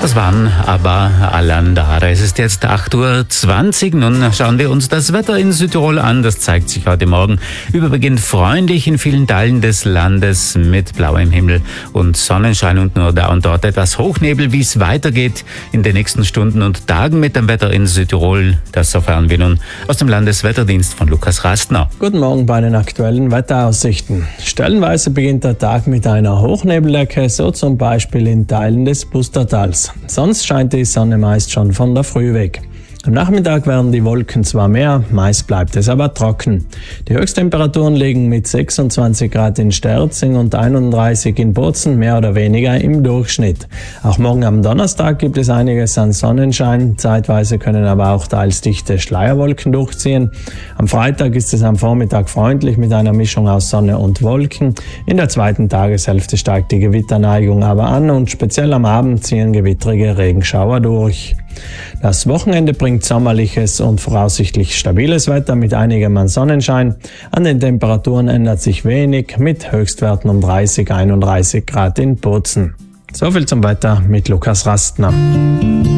Das waren aber Alandara. Es ist jetzt 8:20 Uhr. Nun schauen wir uns das Wetter in Südtirol an. Das zeigt sich heute Morgen überwiegend freundlich in vielen Teilen des Landes mit blauem Himmel und Sonnenschein und nur da und dort etwas Hochnebel. Wie es weitergeht in den nächsten Stunden und Tagen mit dem Wetter in Südtirol, das erfahren wir nun aus dem Landeswetterdienst von Lukas Rastner. Guten Morgen bei den aktuellen Wetteraussichten. Stellenweise beginnt der Tag mit einer Hochnebeldecke, so zum Beispiel in Teilen des Pustertals. Sonst scheint die Sonne meist schon von der Früh weg. Am Nachmittag werden die Wolken zwar mehr, meist bleibt es aber trocken. Die Höchsttemperaturen liegen mit 26 Grad in Sterzing und 31 in Bozen mehr oder weniger im Durchschnitt. Auch morgen am Donnerstag gibt es einiges an Sonnenschein, zeitweise können aber auch teils dichte Schleierwolken durchziehen. Am Freitag ist es am Vormittag freundlich mit einer Mischung aus Sonne und Wolken. In der zweiten Tageshälfte steigt die Gewitterneigung aber an und speziell am Abend ziehen gewittrige Regenschauer durch. Das Wochenende bringt sommerliches und voraussichtlich stabiles Wetter mit einigem an Sonnenschein. An den Temperaturen ändert sich wenig mit Höchstwerten um 30-31 Grad in Bozen. Soviel zum Wetter mit Lukas Rastner.